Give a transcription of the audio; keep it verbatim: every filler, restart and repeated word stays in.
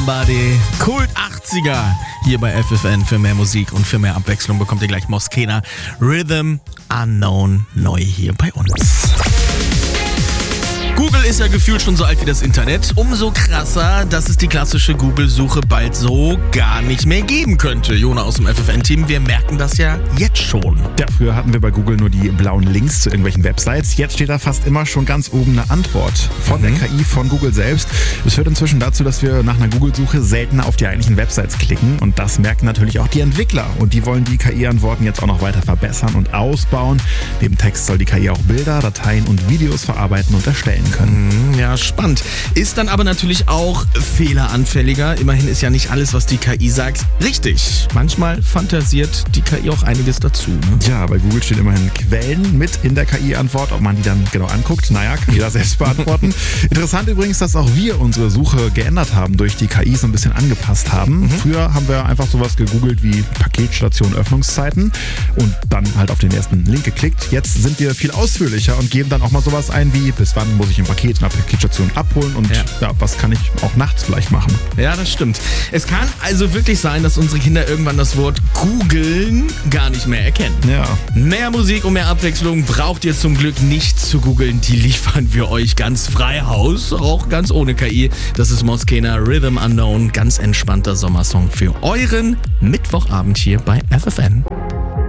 Somebody. Kult achtziger hier bei F F N. Für mehr Musik und für mehr Abwechslung bekommt ihr gleich Moskena. Rhythm Unknown neu hier bei uns. Google ist ja gefühlt schon so alt wie das Internet. Umso krasser, dass es die klassische Google-Suche bald so gar nicht mehr geben könnte. Jona aus dem F F N-Team, wir merken das ja jetzt schon. Ja, früher hatten wir bei Google nur die blauen Links zu irgendwelchen Websites. Jetzt steht da fast immer schon ganz oben eine Antwort von mhm. der K I, von Google selbst. Es führt inzwischen dazu, dass wir nach einer Google-Suche seltener auf die eigentlichen Websites klicken. Und das merken natürlich auch die Entwickler. Und die wollen die K I-Antworten jetzt auch noch weiter verbessern und ausbauen. Neben Text soll die K I auch Bilder, Dateien und Videos verarbeiten und erstellen können. Ja, spannend. Ist dann aber natürlich auch fehleranfälliger. Immerhin ist ja nicht alles, was die K I sagt, richtig. Manchmal fantasiert die K I auch einiges dazu. Ne? Ja, bei Google stehen immerhin Quellen mit in der K I-Antwort. Ob man die dann genau anguckt, naja, kann jeder selbst beantworten. Interessant übrigens, dass auch wir unsere Suche geändert haben, durch die K I so ein bisschen angepasst haben. Mhm. Früher haben wir einfach sowas gegoogelt wie Paketstation Öffnungszeiten und dann halt auf den ersten Link geklickt. Jetzt sind wir viel ausführlicher und geben dann auch mal sowas ein wie, bis wann muss ich ein Paket in der Paketstation abholen und ja. ja, was kann ich auch nachts vielleicht machen. Ja, das stimmt. Es kann also wirklich sein, dass unsere Kinder irgendwann das Wort googeln gar nicht mehr erkennen. Ja. Mehr Musik und mehr Abwechslung braucht ihr zum Glück nicht zu googeln. Die liefern wir euch ganz frei Haus, auch ganz ohne K I. Das ist Moskena, Rhythm Unknown, ganz entspannter Sommersong für euren Mittwochabend hier bei F F N.